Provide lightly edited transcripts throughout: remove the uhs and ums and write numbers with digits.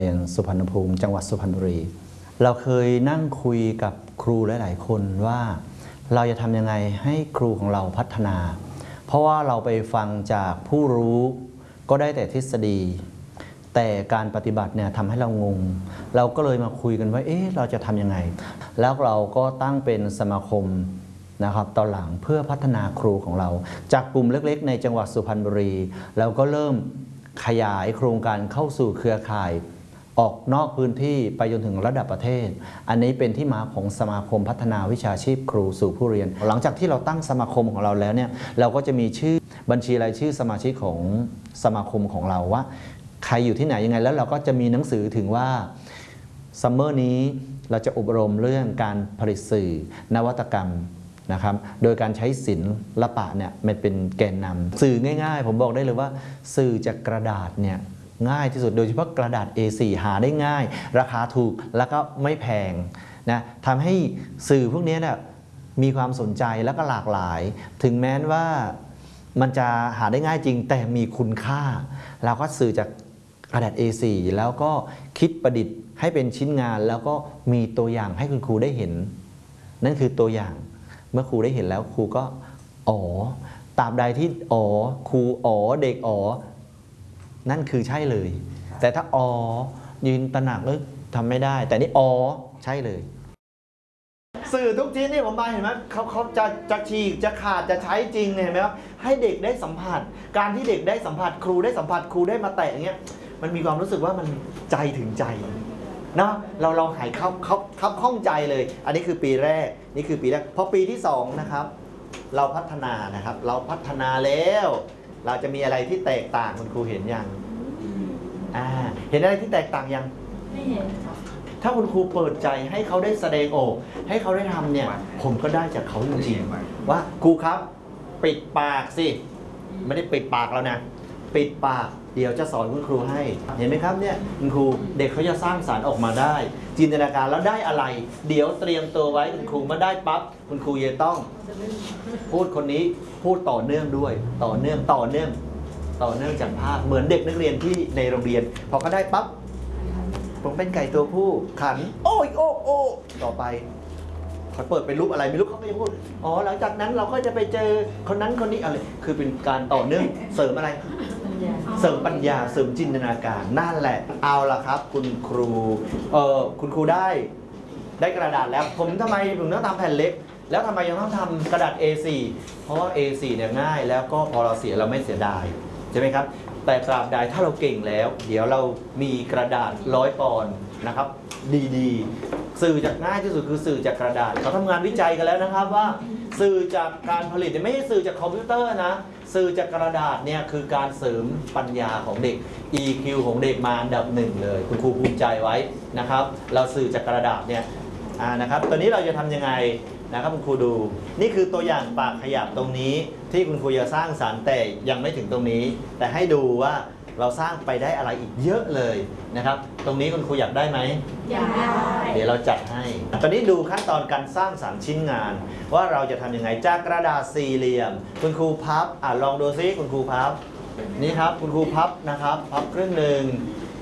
เป็นสุพรรณภูมิจังหวัดสุพรรณบุรีเราเคยนั่งคุยกับครูหลายๆคนว่าเราจะทำยังไงให้ครูของเราพัฒนาเพราะว่าเราไปฟังจากผู้รู้ก็ได้แต่ทฤษฎีแต่การปฏิบัติเนี่ยทำให้เรางงเราก็เลยมาคุยกันว่าเราจะทำยังไงแล้วเราก็ตั้งเป็นสมาคมนะครับตอนหลังเพื่อพัฒนาครูของเราจากกลุ่มเล็กๆในจังหวัดสุพรรณบุรีเราก็เริ่มขยายโครงการเข้าสู่เครือข่ายออกนอกพื้นที่ไปจนถึงระดับประเทศอันนี้เป็นที่มาของสมาคมพัฒนาวิชาชีพครูสู่ผู้เรียนหลังจากที่เราตั้งสมาคมของเราแล้วเนี่ยเราก็จะมีชื่อบัญชีรายชื่อสมาชิกของสมาคมของเราว่าใครอยู่ที่ไหนยังไงแล้วเราก็จะมีหนังสือถึงว่าซัมเมอร์นี้เราจะอบรมเรื่องการผลิตสื่อนวัตกรรมนะครับโดยการใช้ศิลปะเนี่ยมันเป็นแกนนำสื่อง่ายๆผมบอกได้เลยว่าสื่อจากกระดาษเนี่ยง่ายที่สุดโดยเฉพาะกระดาษ A4 หาได้ง่ายราคาถูกแล้วก็ไม่แพงนะทำให้สื่อพวกนี้เนี่ยมีความสนใจแล้วก็หลากหลายถึงแม้ว่ามันจะหาได้ง่ายจริงแต่มีคุณค่าเราก็สื่อจากกระดาษ A4 แล้วก็คิดประดิษฐ์ให้เป็นชิ้นงานแล้วก็มีตัวอย่างให้คุณครูได้เห็นนั่นคือตัวอย่างเมื่อครูได้เห็นแล้วครูก็ตราบใดที่ครูเด็กนั่นคือใช่เลยแต่ถ้ายืนตระหนักทำไม่ได้แต่นี่ใช่เลยสื่อทุกชิ้นนี่ผมมาเห็นไหมเขาจะฉีกจะขาดจะใช้จริงเห็นไหมครับให้เด็กได้สัมผัสการที่เด็กได้สัมผัสครูได้สัมผัสครูได้มาแตะอย่างเงี้ยมันมีความรู้สึกว่ามันใจถึงใจนะเราหายข้องใจเลยอันนี้คือปีแรกนี่คือปีแรกพอปีที่2นะครับเราพัฒนานะครับเราพัฒนาแล้วเราจะมีอะไรที่แตกต่างคุณครูเห็นยังเห็นอะไรที่แตกต่างยังไม่เห็นถ้าคุณครูเปิดใจให้เขาได้แสดงออกให้เขาได้ทำเนี่ยผมก็ได้จากเขาจริงๆว่าครูครับปิดปากสิไม่ได้ปิดปากแล้วนะปิดปากเดี๋ยวจะสอนคุณครูให้เห็นไหมครับเนี่ยคุณครูเด็กเขาจะสร้างสรรค์ออกมาได้จินตนาการแล้วได้อะไรเดี๋ยวเตรียมตัวไว้คุณครูมาได้ปั๊บคุณครูจะต้องพูดคนนี้พูดต่อเนื่องด้วยต่อเนื่องจากภาพเหมือนเด็กนักเรียนที่ในโรงเรียนพอเขาได้ปั๊บผมเป็นไก่ตัวผู้ขันโอ้ต่อไปเขาเปิดเป็นรูปอะไรไม่รู้เขาก็จะพูดหลังจากนั้นเราก็จะไปเจอคนนั้นคนนี้อะไรคือเป็นการต่อเนื่องเสริมอะไรเสริมปัญญาเสริมจินตนาการนั่นแหละเอาล่ะครับคุณครูคุณครูได้กระดาษแล้วผมทำไมถึงต้องทำแผ่นเล็กแล้วทำไมยังต้องทำกระดาษ A4 เพราะว่า A4 เนี่ยง่ายแล้วก็พอเราเสียเราไม่เสียดายใช่ไหมครับแต่ตราบใดถ้าเราเก่งแล้วเดี๋ยวเรามีกระดาษ100 ปอนด์นะครับดีๆสื่อจากง่ายที่สุดคือสื่อจากกระดาษเขาทำงานวิจัยกันแล้วนะครับว่าสื่อจากการผลิตไม่ใช่สื่อจากคอมพิวเตอร์นะสื่อจากกระดาษเนี่ยคือการเสริมปัญญาของเด็ก EQ ของเด็กมาอันดับ1เลยคุณครูภูมิใจไว้นะครับเราสื่อจากกระดาษเนี่ยนะครับตอนนี้เราจะทำยังไงนะครับคุณครูดูนี่คือตัวอย่างปากขยับตรงนี้ที่คุณครูจะสร้างสรรค์แต่ยังไม่ถึงตรงนี้แต่ให้ดูว่าเราสร้างไปได้อะไรอีกเยอะเลยนะครับตรงนี้คุณครูอยากได้ไหมอยากได้เดี๋ยวเราจัดให้ตอนนี้ดูขั้นตอนการสร้างสรรค์ชิ้นงานว่าเราจะทำยังไงจากกระดาษสี่เหลี่ยมคุณครูพับลองดูซิคุณครูพับนี่ครับคุณครูพับนะครับพับครึ่งหนึ่ง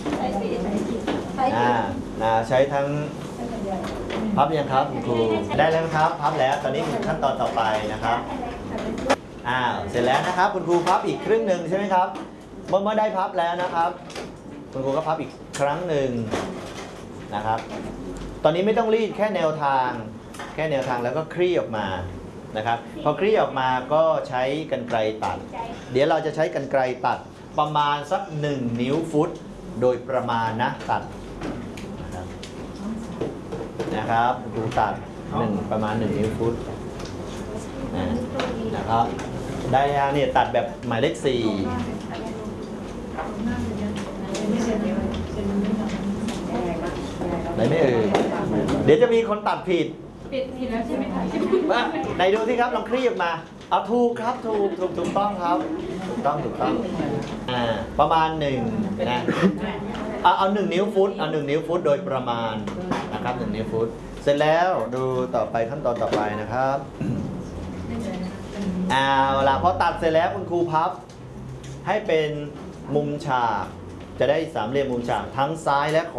ใช้ทั้งพับยังครับคุณครูได้แล้วครับพับแล้วตอนนี้ขั้นตอนต่อไปนะครับเสร็จแล้วนะครับคุณครูพับอีกครึ่งหนึ่งใช่ไหมครับเมื่อได้พับแล้วนะครับคุณครูก็พับอีกครั้งหนึ่งนะครับตอนนี้ไม่ต้องรีดแค่แนวทางแล้วก็คลี่ออกมานะครับพอคลี่ออกมาก็ใช้กรรไกรตัดเดี๋ยวเราจะใช้กรรไกรตัดประมาณสัก1 นิ้วฟุตโดยประมาณนะตัดนะครับดูตัดประมาณ1 นิ้วฟุตนะครับได้ยังเนี่ยตัดแบบหมายเลข4ไหนไม่เดี๋ยวจะมีคนตัดผิดแล้วใช่ไหมคะไหนดูสิครับลองคลี่ออกมาถูกครับถูกต้องครับถูกต้องประมาณ1นะเอา1 นิ้วฟุต1 นิ้วฟุตโดยประมาณนะครับ1 นิ้วฟุตเสร็จแล้วดูต่อไปขั้นตอนต่อไปนะครับเวลาพอตัดเสร็จแล้วคุณครูพับให้เป็นมุมฉากจะได้สามเหลี่ยมมุมฉากทั้งซ้ายและขวา